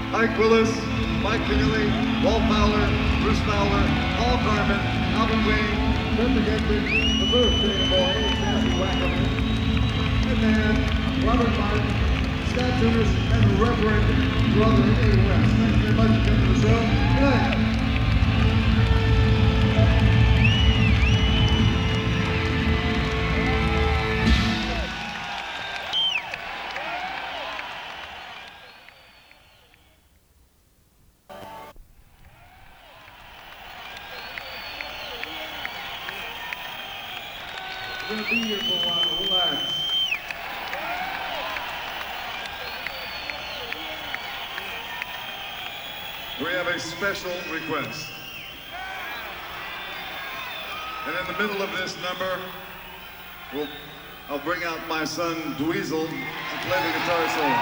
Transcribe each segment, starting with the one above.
Ike Willis, Mike Keneally, Walt Fowler, Bruce Fowler, Paul Carmen, Alvin Wayne, Fred McGinty, the birthday boy, Nancy Wackerman, and then Robert Martin, Scott Tunis, and Reverend Brother A. West. Thank you very much for coming to the show. Good night. We're going to be here for a while. Relax. We have a special request. And in the middle of this number, I'll bring out my son, Dweezil, to play the guitar solo.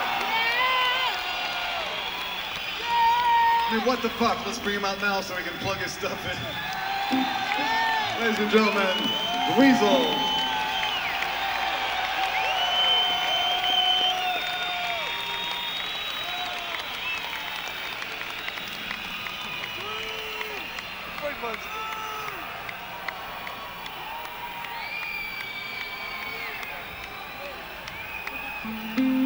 I mean, what the fuck? Let's bring him out now so he can plug his stuff in. Ladies and gentlemen, Dweezil. Thank you.